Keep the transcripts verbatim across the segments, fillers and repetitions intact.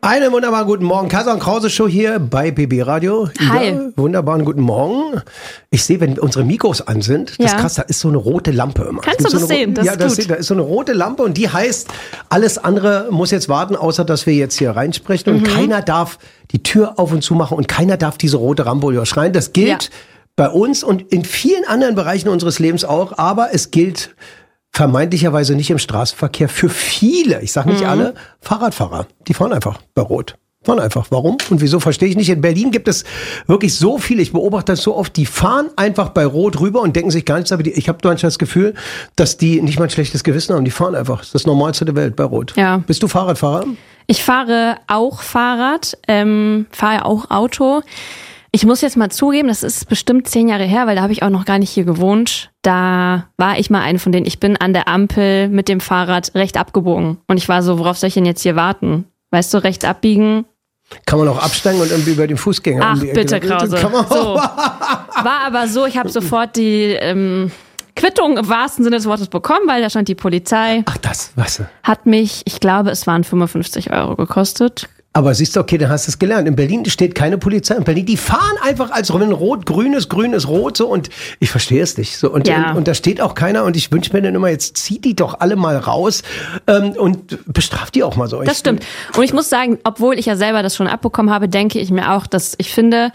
Einen wunderbaren guten Morgen. Kaiser und Krause Show hier bei B B Radio. Hi. Ja, wunderbaren guten Morgen. Ich sehe, wenn unsere Mikros an sind, das Ja. ist krass, da ist so eine rote Lampe immer. Kannst du so das eine, sehen? Das ja, ist das gut. sieht, da ist so eine rote Lampe und die heißt, alles andere muss jetzt warten, außer dass wir jetzt hier reinsprechen. Und Mhm. keiner darf die Tür auf und zu machen und keiner darf diese rote Rampe überschreien. Das gilt Ja. bei uns und in vielen anderen Bereichen unseres Lebens auch, aber es gilt vermeintlicherweise nicht im Straßenverkehr für viele, ich sage nicht Mhm. alle, Fahrradfahrer. Die fahren einfach bei Rot. Fahren einfach. Warum und wieso, verstehe ich nicht. In Berlin gibt es wirklich so viele, ich beobachte das so oft, die fahren einfach bei Rot rüber und denken sich gar nichts, aber die, ich habe manchmal das Gefühl, dass die nicht mal ein schlechtes Gewissen haben. Die fahren einfach. Das ist das Normalste der Welt bei Rot. Ja. Bist du Fahrradfahrer? Ich fahre auch Fahrrad, ähm, fahre auch Auto. Ich muss jetzt mal zugeben, das ist bestimmt zehn Jahre her, weil da habe ich auch noch gar nicht hier gewohnt. Da war ich mal eine von denen. Ich bin an der Ampel mit dem Fahrrad recht abgebogen. Und ich war so, worauf soll ich denn jetzt hier warten? Weißt du, rechts abbiegen. Kann man auch absteigen und irgendwie über den Fußgänger Ach, um die Ecke. bitte, Krause. Kann man So. War aber so, ich habe sofort die ähm, Quittung im wahrsten Sinne des Wortes bekommen, weil da stand die Polizei. Ach, das, weißt du. Hat mich, ich glaube, es waren fünfundfünfzig Euro gekostet. Aber siehst du, okay, dann hast du es gelernt. In Berlin steht keine Polizei. In Berlin, die fahren einfach als wenn rot, grün ist, grün ist rot, so, und ich verstehe es nicht. So, und, Ja. und, und da steht auch keiner und ich wünsche mir dann immer, jetzt zieht die doch alle mal raus ähm, und bestraft die auch mal so. Das stimmt. Und ich muss sagen, obwohl ich ja selber das schon abbekommen habe, denke ich mir auch, dass ich finde,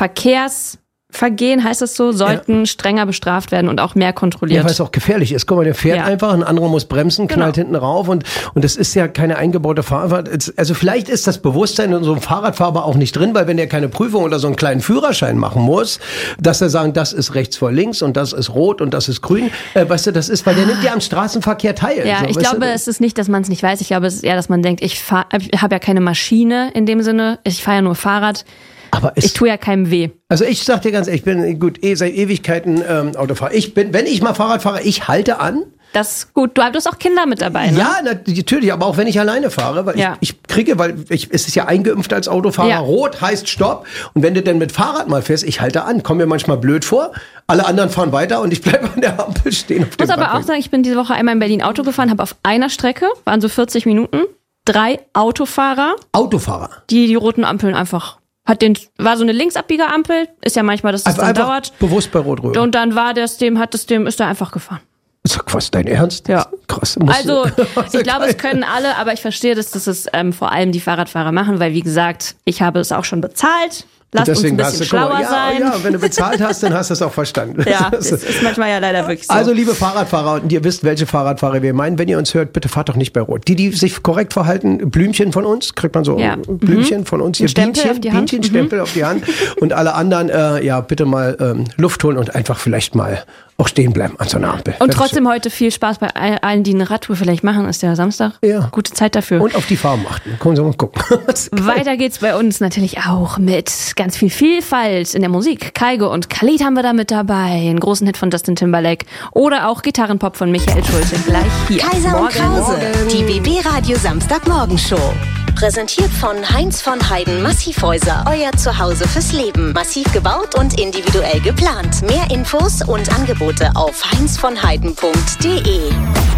Verkehrsvergehen, heißt das so, sollten strenger bestraft werden und auch mehr Ja, kontrolliert. weil es auch gefährlich ist. Guck mal, der fährt Ja. einfach, ein anderer muss bremsen, knallt Genau. hinten rauf und und das ist ja keine eingebaute Fahrrad. Also vielleicht ist das Bewusstsein in so einem Fahrradfahrer auch nicht drin, weil wenn er keine Prüfung oder so einen kleinen Führerschein machen muss, dass er sagen, das ist rechts vor links und das ist rot und das ist grün. Äh, weißt du, das ist, weil der nimmt ja am Straßenverkehr teil. Ja, so, ich weißt glaube, du? es ist nicht, dass man es nicht weiß. Ich glaube, es ist eher, dass man denkt, ich, fahr- ich habe ja keine Maschine in dem Sinne. Ich fahre ja nur Fahrrad. Aber es, Ich tue ja keinem weh. also ich sag dir ganz ehrlich, ich bin gut eh seit Ewigkeiten ähm, Autofahrer. Ich bin, wenn ich mal Fahrrad fahre, ich halte an. Das ist gut. Du hast auch Kinder mit dabei, ne? Ja, natürlich, aber auch wenn ich alleine fahre, weil Ja. ich, ich kriege, weil ich, es ist ja eingeimpft als Autofahrer, Ja. rot heißt Stopp. Und wenn du dann mit Fahrrad mal fährst, ich halte an, komme mir manchmal blöd vor, alle anderen fahren weiter und ich bleibe an der Ampel stehen. Auf Ich dem muss aber auch Parkplatz. sagen, ich bin diese Woche einmal in Berlin Auto gefahren, habe auf einer Strecke, waren so vierzig Minuten, drei Autofahrer, Autofahrer. die die roten Ampeln einfach, hat den, war so eine Linksabbieger-Ampel, ist ja manchmal, dass das Einfach, dann einfach dauert. bewusst bei Rot rüber. Und dann war das dem, hat das dem, ist er einfach gefahren. Sag, was, dein Ernst? Ja. Krass. Musst Also, du- ich glaube, es können alle, aber ich verstehe, dass das es ähm, vor allem die Fahrradfahrer machen, weil wie gesagt, ich habe es auch schon bezahlt. Lasst uns ein bisschen hast du, guck schlauer mal, ja, sein. ja, wenn du bezahlt hast, dann hast du es auch verstanden. Ja, Das es ist manchmal ja leider wirklich so. Also, liebe Fahrradfahrer, und ihr wisst, welche Fahrradfahrer wir meinen, wenn ihr uns hört, bitte fahrt doch nicht bei Rot. Die, die sich korrekt verhalten, Blümchen von uns, kriegt man so Ja. Blümchen von uns, hier Ein Stempel Bienchen, auf die Hand. Bienchen, Stempel auf die Hand. Und alle anderen, äh, ja, bitte mal ähm, Luft holen und einfach vielleicht mal auch stehen bleiben an so einer Ampel. Und Wäre trotzdem heute viel Spaß bei all- allen, die eine Radtour vielleicht machen, ist ja Samstag. Ja. Gute Zeit dafür. schön. Und auf die Farben achten. Kommen Sie mal gucken. Weiter geht's bei uns natürlich auch mit ganz viel Vielfalt in der Musik. Kygo und Khalid haben wir da mit dabei. Einen großen Hit von Justin Timberlake. Oder auch Gitarrenpop von Michael Schulte. Gleich hier. Kaiser und Krause, die B B Radio Samstagmorgenshow. Präsentiert von Heinz von Heiden Massivhäuser. Euer Zuhause fürs Leben. Massiv gebaut und individuell geplant. Mehr Infos und Angebote auf heinz von heiden punkt de.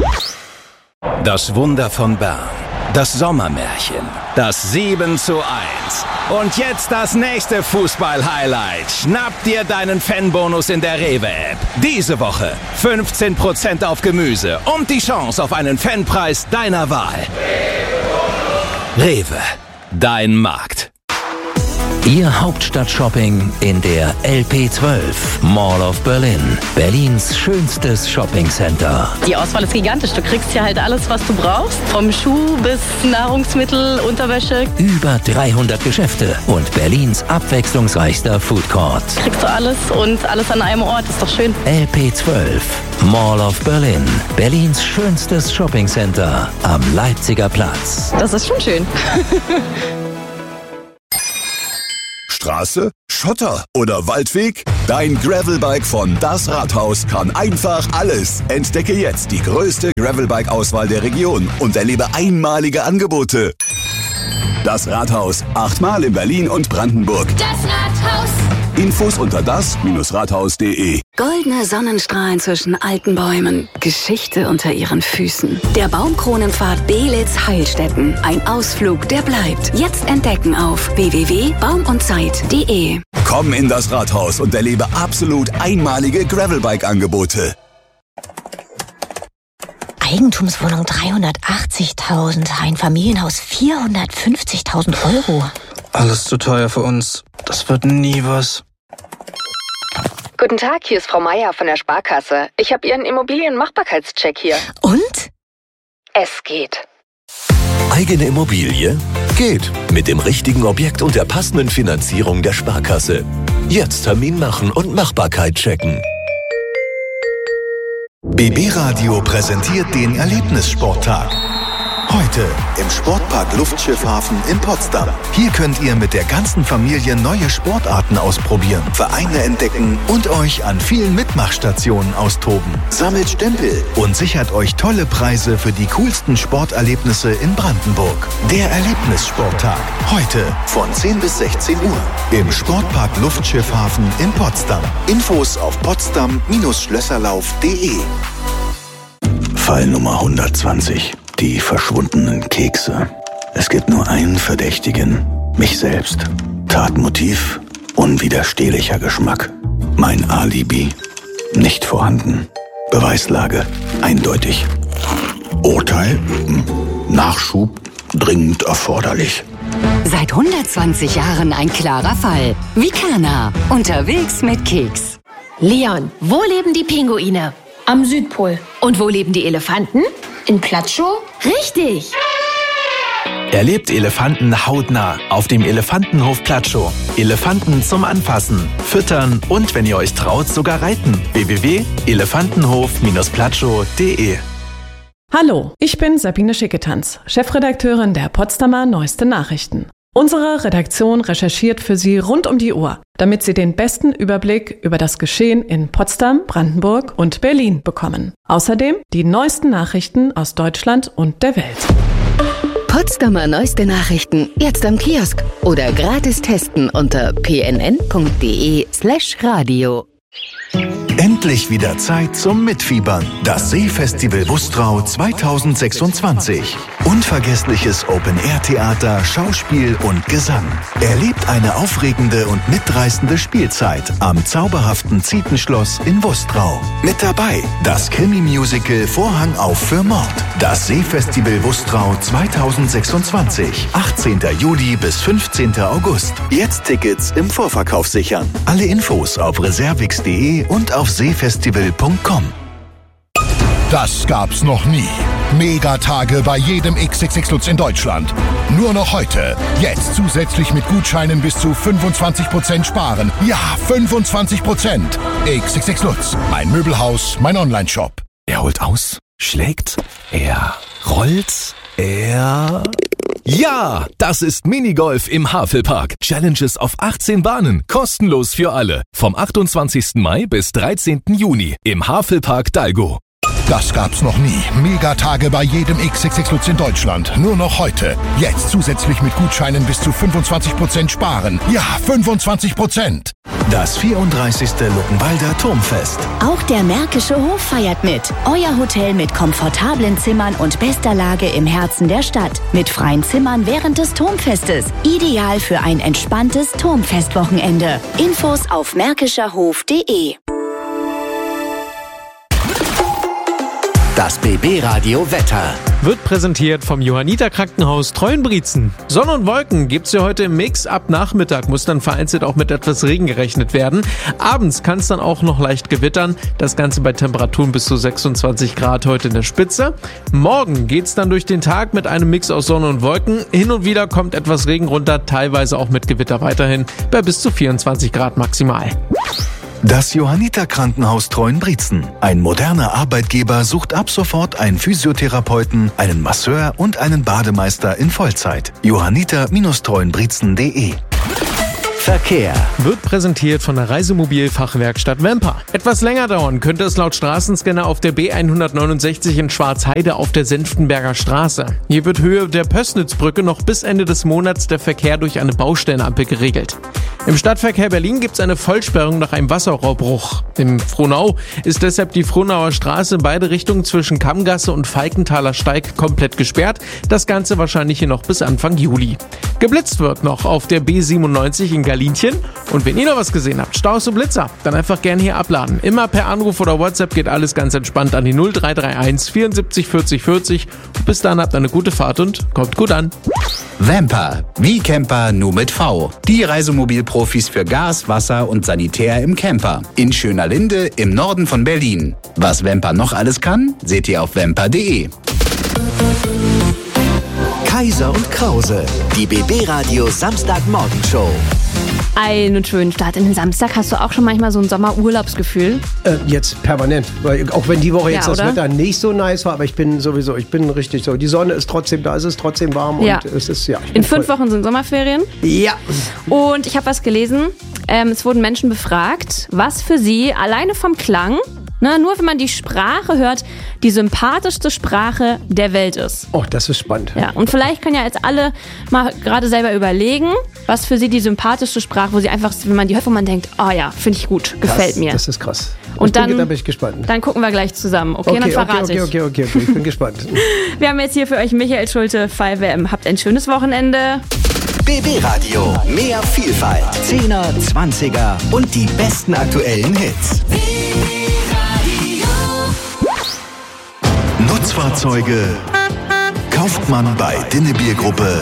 Das Wunder von Bern. Das Sommermärchen. Das sieben zu eins. Und jetzt das nächste Fußball-Highlight. Schnapp dir deinen Fanbonus in der Rewe-App. Diese Woche fünfzehn Prozent auf Gemüse und die Chance auf einen Fanpreis deiner Wahl. Rewe. Dein Markt. Ihr Hauptstadt-Shopping in der L P zwölf Mall of Berlin. Berlins schönstes Shoppingcenter. Die Auswahl ist gigantisch. Du kriegst hier halt alles, was du brauchst. Vom Schuh bis Nahrungsmittel, Unterwäsche. Über dreihundert Geschäfte und Berlins abwechslungsreichster Food Court. Kriegst du alles und alles an einem Ort. Ist doch schön. L P zwölf Mall of Berlin. Berlins schönstes Shoppingcenter am Leipziger Platz. Das ist schon schön. Straße, Schotter oder Waldweg? Dein Gravelbike von Das Rathaus kann einfach alles. Entdecke jetzt die größte Gravelbike-Auswahl der Region und erlebe einmalige Angebote. Das Rathaus, achtmal in Berlin und Brandenburg. Das Rathaus. Infos unter das Rathaus punkt de. Goldene Sonnenstrahlen zwischen alten Bäumen. Geschichte unter ihren Füßen. Der Baumkronenpfad Belitz Heilstätten. Ein Ausflug, der bleibt. Jetzt entdecken auf w w w punkt baum und zeit punkt de. Komm in das Rathaus und erlebe absolut einmalige Gravelbike-Angebote. Eigentumswohnung dreihundertachtzigtausend, ein Familienhaus vierhundertfünfzigtausend Euro. Alles zu teuer für uns. Das wird nie was. Guten Tag, hier ist Frau Meier von der Sparkasse. Ich habe Ihren Immobilienmachbarkeitscheck hier. Und? Es geht. Eigene Immobilie? Geht. Mit dem richtigen Objekt und der passenden Finanzierung der Sparkasse. Jetzt Termin machen und Machbarkeit checken. B B Radio präsentiert den Erlebnissporttag. Heute im Sportpark Luftschiffhafen in Potsdam. Hier könnt ihr mit der ganzen Familie neue Sportarten ausprobieren, Vereine entdecken und euch an vielen Mitmachstationen austoben. Sammelt Stempel und sichert euch tolle Preise für die coolsten Sporterlebnisse in Brandenburg. Der Erlebnissporttag. Heute von zehn bis sechzehn Uhr im Sportpark Luftschiffhafen in Potsdam. Infos auf potsdam Schlösserlauf punkt de. Fall Nummer hundertzwanzig. Die verschwundenen Kekse. Es gibt nur einen Verdächtigen. Mich selbst. Tatmotiv. Unwiderstehlicher Geschmack. Mein Alibi. Nicht vorhanden. Beweislage. Eindeutig. Urteil. Nachschub. Dringend erforderlich. Seit hundertzwanzig Jahren ein klarer Fall. Vicana. Unterwegs mit Keks. Leon, wo leben die Pinguine? Am Südpol. Und wo leben die Elefanten? In Platschow? Richtig! Erlebt Elefanten hautnah auf dem Elefantenhof Platschow. Elefanten zum Anfassen, Füttern und, wenn ihr euch traut, sogar reiten. w w w punkt elefantenhof platschow punkt de. Hallo, ich bin Sabine Schicketanz, Chefredakteurin der Potsdamer Neueste Nachrichten. Unsere Redaktion recherchiert für Sie rund um die Uhr, damit Sie den besten Überblick über das Geschehen in Potsdam, Brandenburg und Berlin bekommen. Außerdem die neuesten Nachrichten aus Deutschland und der Welt. Potsdamer Neueste Nachrichten jetzt am Kiosk oder gratis testen unter p n n punkt d e slash radio. Endlich wieder Zeit zum Mitfiebern. Das Seefestival Wustrau zweitausendsechsundzwanzig. Unvergessliches Open-Air-Theater, Schauspiel und Gesang. Erlebt eine aufregende und mitreißende Spielzeit am zauberhaften Zietenschloss in Wustrau. Mit dabei das Krimi-Musical Vorhang auf für Mord. Das Seefestival Wustrau zweitausendsechsundzwanzig. achtzehnten Juli bis fünfzehnten August. Jetzt Tickets im Vorverkauf sichern. Alle Infos auf reservix punkt de und auf seefestival punkt com. Das gab's noch nie. Megatage bei jedem X X X Lutz in Deutschland. Nur noch heute. Jetzt zusätzlich mit Gutscheinen bis zu fünfundzwanzig Prozent sparen. Ja, fünfundzwanzig Prozent. X X X Lutz. Mein Möbelhaus, mein Onlineshop. Er holt aus, schlägt, er rollt, er... Ja, das ist Minigolf im Havelpark. Challenges auf achtzehn Bahnen, kostenlos für alle. Vom achtundzwanzigsten Mai bis dreizehnten Juni im Havelpark Dalgo. Das gab's noch nie. Megatage bei jedem X X X Lutz in Deutschland. Nur noch heute. Jetzt zusätzlich mit Gutscheinen bis zu fünfundzwanzig Prozent sparen. Ja, fünfundzwanzig Prozent. Das vierunddreißigste Luckenwalder Turmfest. Auch der Märkische Hof feiert mit. Euer Hotel mit komfortablen Zimmern und bester Lage im Herzen der Stadt. Mit freien Zimmern während des Turmfestes. Ideal für ein entspanntes Turmfestwochenende. Infos auf märkischer hof punkt de. Das B B-Radio Wetter wird präsentiert vom Johanniter Krankenhaus Treuenbrietzen. Sonne und Wolken gibt's ja heute im Mix. Ab Nachmittag muss dann vereinzelt auch mit etwas Regen gerechnet werden. Abends kann es dann auch noch leicht gewittern. Das Ganze bei Temperaturen bis zu sechsundzwanzig Grad heute in der Spitze. Morgen geht's dann durch den Tag mit einem Mix aus Sonne und Wolken. Hin und wieder kommt etwas Regen runter, teilweise auch mit Gewitter weiterhin bei bis zu vierundzwanzig Grad maximal. Das Johanniter Krankenhaus Treuenbrietzen. Ein moderner Arbeitgeber sucht ab sofort einen Physiotherapeuten, einen Masseur und einen Bademeister in Vollzeit. johanniter Treuenbrietzen punkt de Verkehr wird präsentiert von der Reisemobilfachwerkstatt Vemper. Etwas länger dauern könnte es laut Straßenscanner auf der B hundertneunundsechzig in Schwarzheide auf der Senftenberger Straße. Hier wird Höhe der Pößnitzbrücke noch bis Ende des Monats der Verkehr durch eine Baustellenampel geregelt. Im Stadtverkehr Berlin gibt es eine Vollsperrung nach einem Wasserrohrbruch. Im Frohnau ist deshalb die Frohnauer Straße in beide Richtungen zwischen Kammgasse und Falkenthaler Steig komplett gesperrt. Das Ganze wahrscheinlich hier noch bis Anfang Juli. Geblitzt wird noch auf der B siebenundneunzig in Galinchen. Und wenn ihr noch was gesehen habt, Staus und Blitzer, dann einfach gerne hier abladen. Immer per Anruf oder WhatsApp geht alles ganz entspannt an die null drei drei eins vierundsiebzig vierzig vierzig. Und bis dann habt eine gute Fahrt und kommt gut an. Vemper, wie Camper nur mit V. Die Reisemobilprofis für Gas, Wasser und Sanitär im Camper. In Schönerlinde im Norden von Berlin. Was Vemper noch alles kann, seht ihr auf vemper punkt de. Kaiser und Krause, die B B-Radio Samstagmorgenshow. Einen schönen Start in den Samstag. Hast du auch schon manchmal so ein Sommerurlaubsgefühl? Äh, jetzt permanent. Weil, auch wenn die Woche jetzt ja, das Wetter nicht so nice war, aber ich bin sowieso, ich bin richtig so. Die Sonne ist trotzdem da, es ist trotzdem warm ja. und es ist, ja. In fünf voll. Wochen sind Sommerferien. Ja. Und ich habe was gelesen. Ähm, es wurden Menschen befragt, was für sie alleine vom Klang, ne, nur wenn man die Sprache hört, die sympathischste Sprache der Welt ist. Oh, das ist spannend. Ja, und vielleicht können ja jetzt alle mal gerade selber überlegen, was für sie die sympathischste Sprache, wo sie einfach, wenn man die hört, wo man denkt, oh ja, finde ich gut, gefällt das, mir. Das ist krass. Und dann, bin, da bin ich gespannt. Dann gucken wir gleich zusammen. Okay, okay dann verrate okay, okay, okay, okay, okay, ich bin gespannt. Wir haben jetzt hier für euch Michael Schulte, five A M. Habt ein schönes Wochenende. B B-Radio, mehr Vielfalt, Zehner, Zwanziger und die besten aktuellen Hits. Nutzfahrzeuge kauft man bei Dinnebier Gruppe